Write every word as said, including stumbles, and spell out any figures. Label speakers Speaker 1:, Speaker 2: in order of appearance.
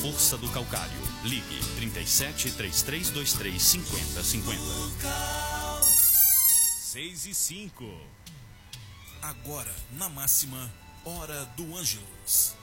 Speaker 1: força do calcário. Ligue trinta e sete, três três dois três, cinquenta cinquenta.
Speaker 2: seis e cinco. Agora, na máxima, Hora do Ângelus.